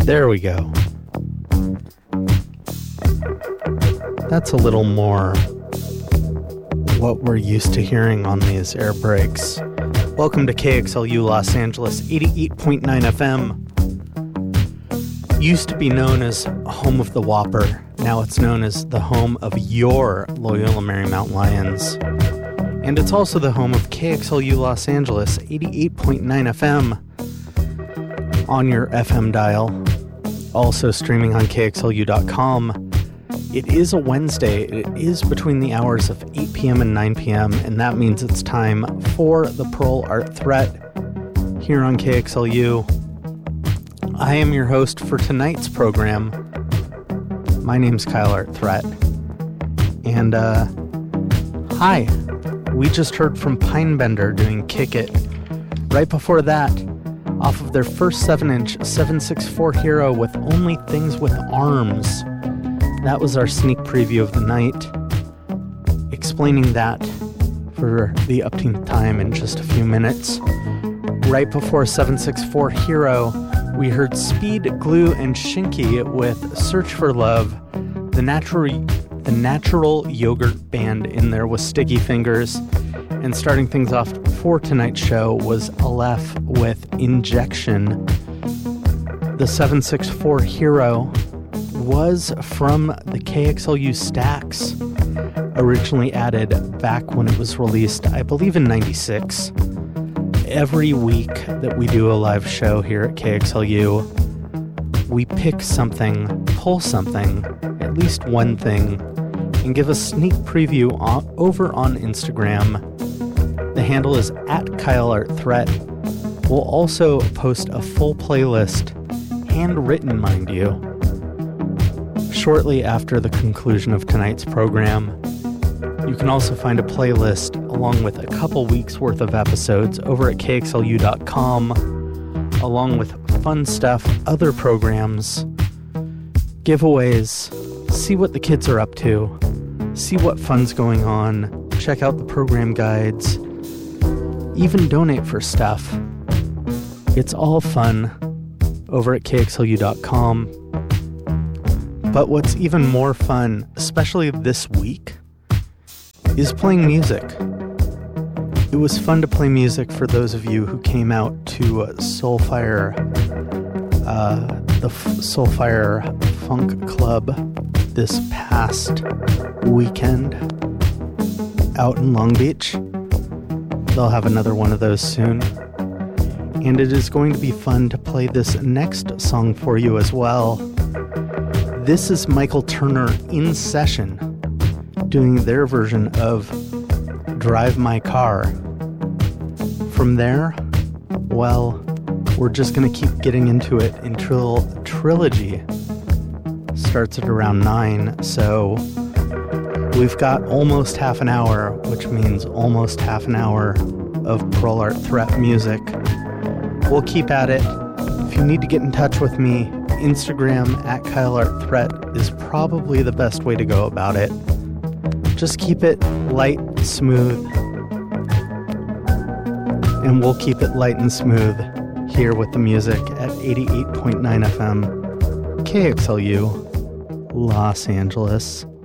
There we go. That's a little more what we're used to hearing on these air breaks. Welcome to KXLU Los Angeles, 88.9 FM. Used to be known as home of the Whopper. Now it's known as the home of your Loyola Marymount Lions. And it's also the home of KXLU Los Angeles, 88.9 FM on your FM dial. Also streaming on KXLU.com. It is a Wednesday. It is between the hours of 8 p.m. and 9 p.m. And that means it's time for the Pearl Art Threat here on KXLU. I am your host for tonight's program. My name's Kyle Art Threat. And, hi. We just heard from Pinebender doing Kick It. Right before that, off of their first 7-inch 764 Hero with Only Things with Arms. That was our sneak preview of the night. Explaining that for the upteenth time in just a few minutes. Right before 764 Hero, we heard Speed, Glue, and Shinky with Search for Love. The Natural Yogurt Band in there with Sticky Fingers. And starting things off for tonight's show was Aleph with Injection. The 764 Hero was from the KXLU Stacks, originally added back when it was released, I believe in 96. Every week that we do a live show here at KXLU, we pick something, pull something, at least one thing, and give a sneak preview over on Instagram. The handle is @KyleArtThreat. We'll also post a full playlist, handwritten, mind you, shortly after the conclusion of tonight's program. You can also find a playlist along with a couple weeks worth of episodes over at KXLU.com, along with fun stuff, other programs, giveaways, see what the kids are up to, see what fun's going on, check out the program guides, even donate for stuff. It's all fun over at KXLU.com. But what's even more fun, especially this week, is playing music. It was fun to play music for those of you who came out to Soulfire, the Soulfire Funk Club this past weekend out in Long Beach. They'll have another one of those soon. And it is going to be fun to play this next song for you as well. This is Michael Turner in session, doing their version of Drive My Car. From there, well, we're just going to keep getting into it until Trilogy starts at around 9, so we've got almost half an hour, which means almost half an hour of Pearl Art Threat music. We'll keep at it. If you need to get in touch with me, Instagram @KyleArtThreat is probably the best way to go about it. Just keep it light, smooth, and we'll keep it light and smooth here with the music at 88.9 FM, KXLU, Los Angeles.